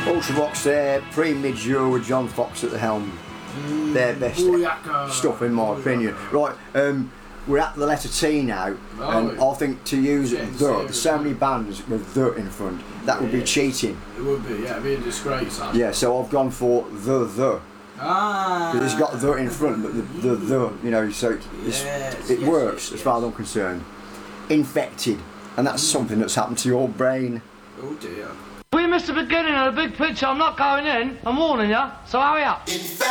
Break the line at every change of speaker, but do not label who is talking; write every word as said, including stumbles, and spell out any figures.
Ultravox there, pre-mid-Euro with John Fox at the helm.
Mm,
Their best
Booyaka.
stuff in my
Booyaka.
opinion. Right, um, we're at the letter T now,
Oh,
and I think to use
yeah,
the, there's so many bands with the in front, that would be
Yeah.
cheating.
It would be, yeah, it'd be a disgrace. Actually.
Yeah, so I've gone for the the.
Ah.
Because it's got the in front, but the the, the you know, so it, it's,
Yes,
it
yes,
works
yes,
as far as
yes.
I'm concerned. Infected, and that's something that's happened to your brain.
Oh dear.
We missed the beginning of the big picture. I'm not going in. I'm warning you. So hurry up.